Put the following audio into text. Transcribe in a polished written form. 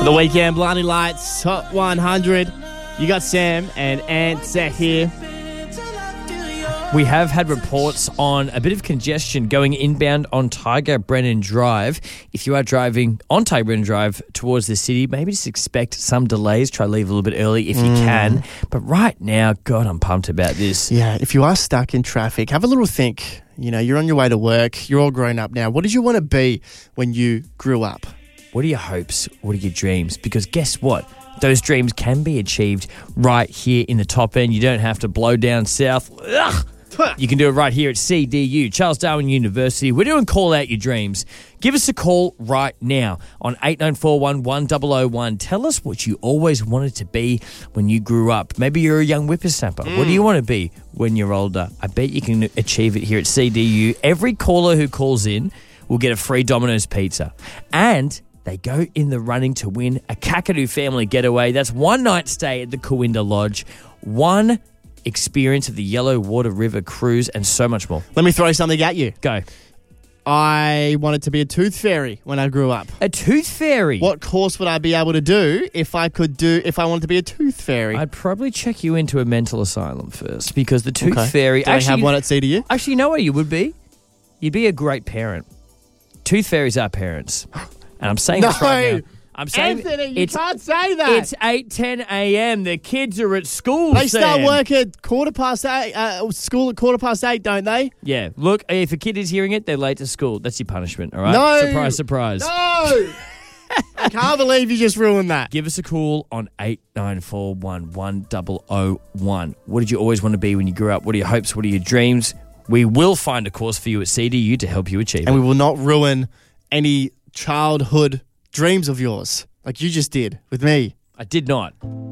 The Weekend Blinding Lights Top 100. You got Sam and Ant here. We have had reports on a bit of congestion going inbound on Tiger Brennan Drive. If you are driving on Tiger Brennan Drive towards the city, maybe just expect some delays. Try to leave a little bit early if you can. But right now, God, I'm pumped about this. Yeah, if you are stuck in traffic, have a little think. You know, you're on your way to work. You're all grown up now. What did you want to be when you grew up? What are your hopes? What are your dreams? Because guess what? Those dreams can be achieved right here in the top end. You don't have to blow down south. Ugh! You can do it right here at CDU, Charles Darwin University. We're doing Call Out Your Dreams. Give us a call right now on 8941 1001. Tell us what you always wanted to be when you grew up. Maybe you're a young whippersnapper. What do you want to be when you're older? I bet you can achieve it here at CDU. Every caller who calls in will get a free Domino's pizza. And they go in the running to win a Kakadu family getaway. That's one night stay at the Cowinda Lodge, one experience of the Yellow Water River cruise, and so much more. Let me throw something at you. Go. I wanted to be a tooth fairy when I grew up. A tooth fairy? What course would I be able to do if I wanted to be a tooth fairy? I'd probably check you into a mental asylum first, because the tooth fairy... Do they have one at CDU? Actually, you know what you would be? You'd be a great parent. Tooth fairies are parents. And I'm saying this right now. I'm saying Anthony, you can't say that. It's 8:10 a.m. The kids are at school, They start Sam. work at 8:15, school at 8:15, don't they? Yeah. Look, if a kid is hearing it, they're late to school. That's your punishment, all right? No. Surprise, surprise. No! I can't believe you just ruined that. Give us a call on 8941 1001. What did you always want to be when you grew up? What are your hopes? What are your dreams? We will find a course for you at CDU to help you achieve And it. we will not ruin any childhood dreams of yours like you just did with me. I did not.